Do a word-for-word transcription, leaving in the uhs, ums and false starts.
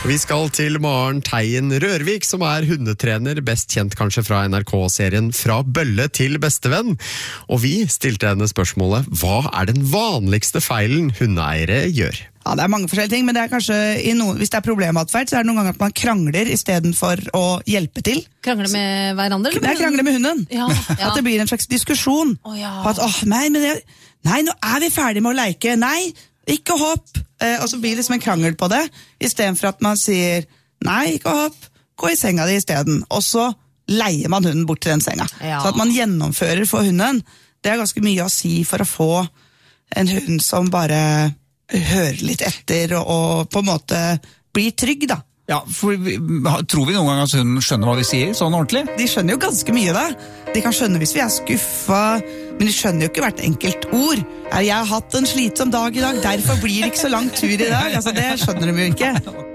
Vi skal til Maren Teien Rørvik, som er hundetrener, best kjent kanskje fra N R K-serien Fra bølle til bestevenn. Og vi stilte henne spørsmålet, hva er den vanligste feilen hundeeiere gjør? Ja, det er mange forskjellige ting, men det er kanskje, i noen, hvis det er problematferd, så er det noen ganger at man krangler i stedet for å hjelpe til. Krangler med hverandre? Det er krangler med hunden. Ja, ja. At det blir en slags diskusjon. Oh, ja. På at, åh, nei, men det, nei, nå er vi ferdige med å leke. Nei, ikke hopp. Eh, og så blir det liksom en krangel på det, i stedet for at man sier, nei, ikke hopp, gå i senga di i stedet. Og så leier man hunden bort til den senga. Ja. Så at man gjennomfører for hunden, det er ganske mye å si for å få en hund som bare hører litt etter og, og på en måte blir trygg, da. Ja, for vi, tror vi noen gang at hun skjønner hva vi sier, sånn ordentlig? De skjønner jo ganske mye da. De kan skjønne hvis vi er skuffa, men de skjønner jo ikke hvert enkelt ord. Jeg har hatt en slitsom dag i dag, derfor blir det ikke så lang tur i dag. Altså, det skjønner de jo ikke.